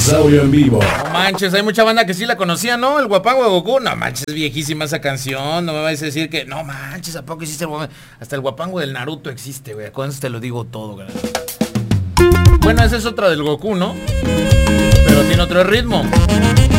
Dinosaurio en vivo. No manches, hay mucha banda que sí la conocía, ¿no? El Guapango de Goku. No manches, es viejísima esa canción. No me vais a decir que... No manches, ¿a poco existe? Hasta el Guapango del Naruto existe, güey. Con eso te lo digo todo, güey. Bueno, esa es otra del Goku, ¿no? Pero tiene otro ritmo.